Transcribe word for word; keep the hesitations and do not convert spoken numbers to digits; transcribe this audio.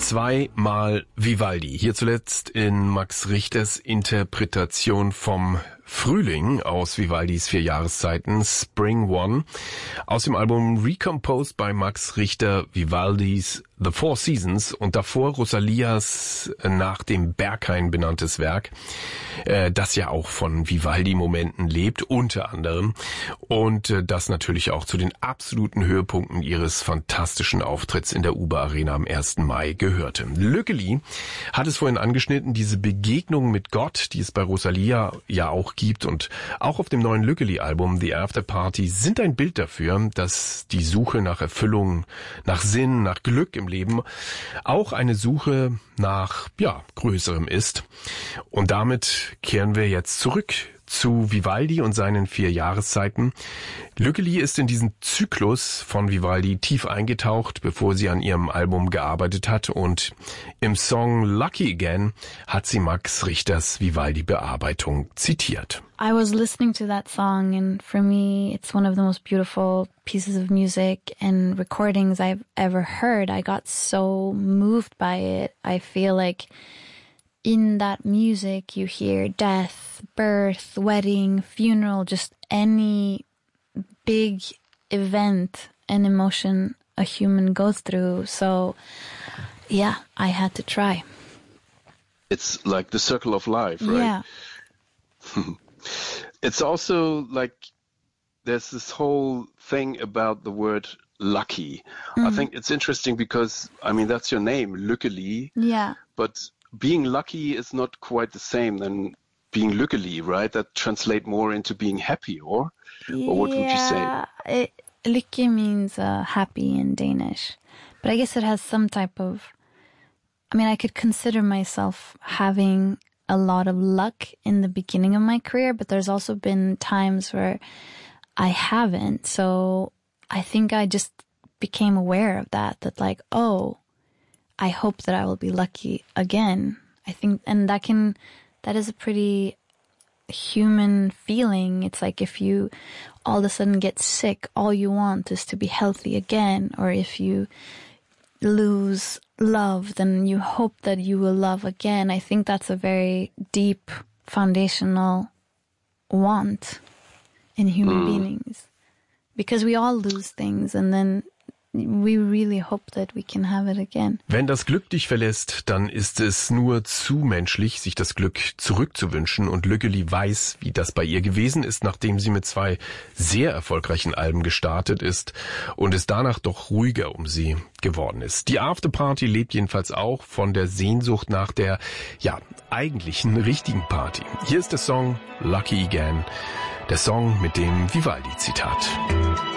Zweimal Vivaldi. Hier zuletzt in Max Richters Interpretation vom Frühling aus Vivaldis vier Jahreszeiten, Spring One, aus dem Album Recomposed by Max Richter, Vivaldis The Four Seasons und davor Rosalias nach dem Berghain benanntes Werk, äh, das ja auch von Vivaldi-Momenten lebt, unter anderem, und äh, das natürlich auch zu den absoluten Höhepunkten ihres fantastischen Auftritts in der Uber Arena am ersten Mai gehörte. Lückeli hat es vorhin angeschnitten, diese Begegnung mit Gott, die es bei Rosalia ja auch gibt und auch auf dem neuen Lückeli-Album The After Party sind ein Bild dafür, dass die Suche nach Erfüllung, nach Sinn, nach Glück im Leben auch eine Suche nach, ja, Größerem ist. Und damit kehren wir jetzt zurück zu Vivaldi und seinen vier Jahreszeiten. Lückeli ist in diesen Zyklus von Vivaldi tief eingetaucht, bevor sie an ihrem Album gearbeitet hat, und im Song Lucky Again hat sie Max Richters Vivaldi-Bearbeitung zitiert. I was listening to that song, and for me it's one of the most beautiful pieces of music and recordings I've ever heard. I got so moved by it. I feel like in that music you hear death, birth, wedding, funeral, just any big event and emotion a human goes through. So yeah, I had to try. It's like the circle of life, right? Yeah. It's also like there's this whole thing about the word lucky. Mm. I think it's interesting because, I mean, that's your name, Lückeli. Yeah. But being lucky is not quite the same than being lykkelig, right? That translate more into being happy, or, or what would you say? Yeah, it, lykke means uh, happy in Danish. But I guess it has some type of, I mean, I could consider myself having a lot of luck in the beginning of my career, but there's also been times where I haven't. So I think I just became aware of that, that like, oh, I hope that I will be lucky again. I think, and that can, that is a pretty human feeling. It's like if you all of a sudden get sick, all you want is to be healthy again. Or if you lose love, then you hope that you will love again. I think that's a very deep, foundational want in human mm. beings. Because we all lose things and then we really hope that we can have it again. Wenn das Glück dich verlässt, dann ist es nur zu menschlich, sich das Glück zurückzuwünschen. Und Lückeli weiß, wie das bei ihr gewesen ist, nachdem sie mit zwei sehr erfolgreichen Alben gestartet ist und es danach doch ruhiger um sie geworden ist. Die Afterparty lebt jedenfalls auch von der Sehnsucht nach der, ja, eigentlichen richtigen Party. Hier ist der Song Lucky Again, der Song mit dem Vivaldi-Zitat.